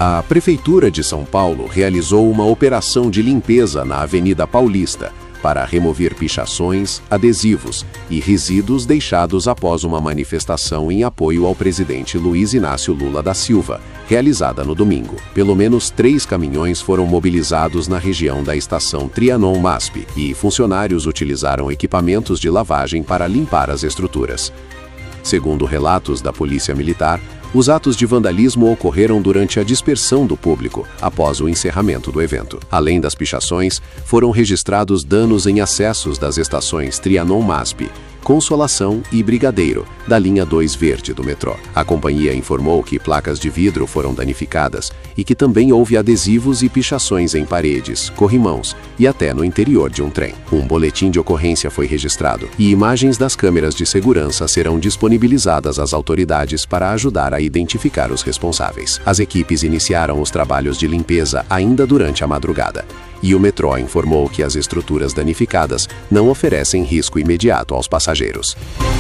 A Prefeitura de São Paulo realizou uma operação de limpeza na Avenida Paulista para remover pichações, adesivos e resíduos deixados após uma manifestação em apoio ao presidente Luiz Inácio Lula da Silva, realizada no domingo. Pelo menos 3 caminhões foram mobilizados na região da estação Trianon-MASP e funcionários utilizaram equipamentos de lavagem para limpar as estruturas. Segundo relatos da Polícia Militar, os atos de vandalismo ocorreram durante a dispersão do público, após o encerramento do evento. Além das pichações, foram registrados danos em acessos das estações Trianon-MASP, Consolação e Brigadeiro, da linha 2 verde do metrô. A companhia informou que placas de vidro foram danificadas e que também houve adesivos e pichações em paredes, corrimãos e até no interior de um trem. Um boletim de ocorrência foi registrado e imagens das câmeras de segurança serão disponibilizadas às autoridades para ajudar a identificar os responsáveis. As equipes iniciaram os trabalhos de limpeza ainda durante a madrugada. E o metrô informou que as estruturas danificadas não oferecem risco imediato aos passageiros.